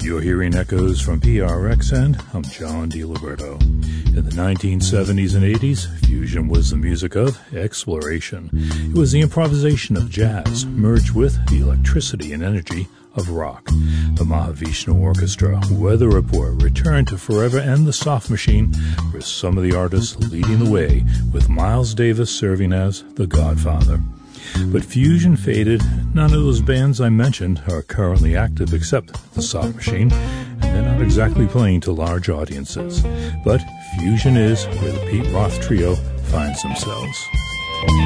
You're hearing echoes from PRXN. I'm John DiLiberto. In the 1970s and 80s, fusion was the music of exploration. It was the improvisation of jazz merged with the electricity and energy of rock. The Mahavishnu Orchestra, Weather Report, Return to Forever, and The Soft Machine were some of the artists leading the way, with Miles Davis serving as the Godfather. But fusion faded. None of those bands I mentioned are currently active except the Soft Machine, and they're not exactly playing to large audiences. But fusion is where the Pete Roth Trio finds themselves.